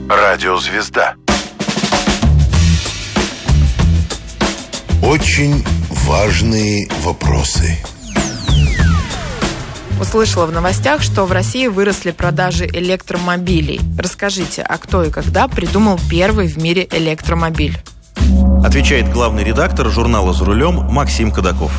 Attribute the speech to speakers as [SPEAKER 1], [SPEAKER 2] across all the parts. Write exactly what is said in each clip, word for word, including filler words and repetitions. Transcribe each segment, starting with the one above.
[SPEAKER 1] Радиозвезда.
[SPEAKER 2] Очень важные вопросы.
[SPEAKER 3] Услышала в новостях, что в России выросли продажи электромобилей. Расскажите, а кто и когда придумал первый в мире электромобиль?
[SPEAKER 4] Отвечает главный редактор журнала «За рулем» Максим Кадаков.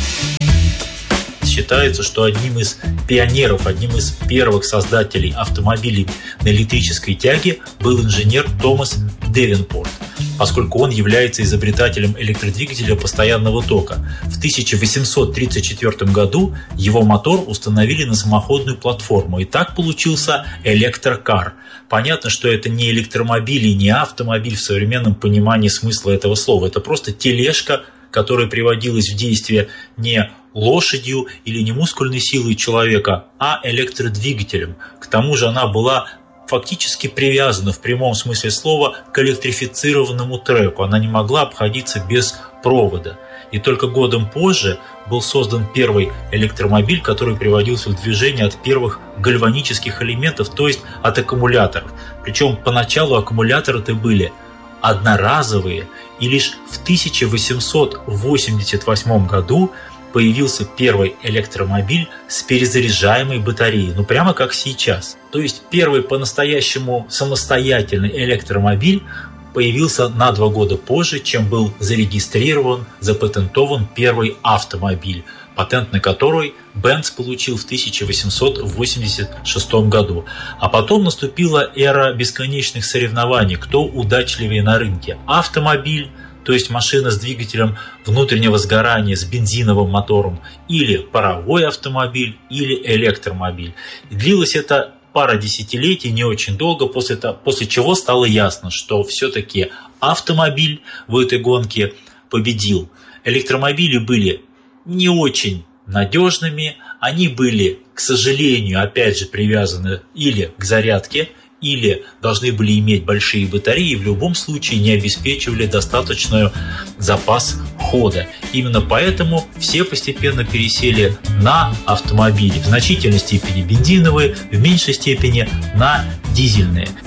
[SPEAKER 5] Считается, что одним из пионеров, одним из первых создателей автомобилей на электрической тяге был инженер Томас Девенпорт, поскольку он является изобретателем электродвигателя постоянного тока. В тысяча восемьсот тридцать четвёртом году его мотор установили на самоходную платформу, и так получился электрокар. Понятно, что это не электромобиль и не автомобиль в современном понимании смысла этого слова. Это просто тележка, которая приводилась в действие не лошадью или не мускульной силой человека, а электродвигателем. К тому же она была фактически привязана в прямом смысле слова к электрифицированному треку. Она не могла обходиться без провода. И только годом позже был создан первый электромобиль, который приводился в движение от первых гальванических элементов, то есть от аккумуляторов. Причем поначалу аккумуляторы-то были одноразовые, и лишь в тысяча восемьсот восемьдесят восьмом году появился первый электромобиль с перезаряжаемой батареей, ну прямо как сейчас. То есть первый по-настоящему самостоятельный электромобиль появился на два года позже, чем был зарегистрирован, запатентован первый автомобиль, патент на который Бенц получил в тысяча восемьсот восемьдесят шестом году. А потом наступила эра бесконечных соревнований, кто удачливее на рынке. Автомобиль, то есть машина с двигателем внутреннего сгорания с бензиновым мотором, или паровой автомобиль, или электромобиль. И длилось это пара десятилетий, не очень долго, после, того, после чего стало ясно, что все-таки автомобиль в этой гонке победил. Электромобили были не очень надежными, они были, к сожалению, опять же привязаны или к зарядке, или должны были иметь большие батареи, и в любом случае не обеспечивали достаточный запас хода. Именно поэтому все постепенно пересели на автомобили, в значительной степени бензиновые, в меньшей степени на дизельные.